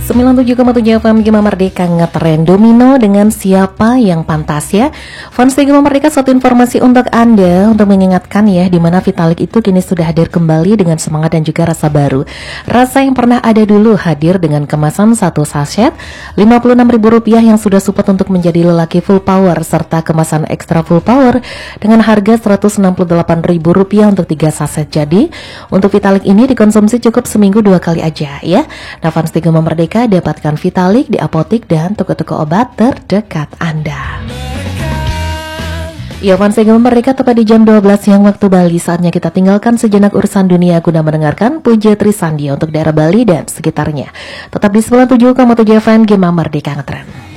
97,7 FM Gema Merdeka ngetren domino dengan siapa yang pantas ya. Fans Gema Merdeka, satu informasi untuk Anda untuk mengingatkan ya, di mana Vitalik itu kini sudah hadir kembali dengan semangat dan juga rasa baru. Rasa yang pernah ada dulu hadir dengan kemasan satu sachet Rp56.000 yang sudah support untuk menjadi lelaki full power, serta kemasan ekstra full power dengan harga Rp168.000 untuk 3 saset. Jadi untuk Vitalik ini dikonsumsi cukup seminggu 2 kali aja ya. Nah, fans Gema Merdeka, dapatkan Vitalik di apotik dan toko-toko obat terdekat Anda. Ya, fans Gema Merdeka, tepat di jam 12 siang waktu Bali, saatnya kita tinggalkan sejenak urusan dunia guna mendengarkan Puja Trisandia untuk daerah Bali dan sekitarnya. Tetap di 97,7 FM Gema Merdeka ngetren.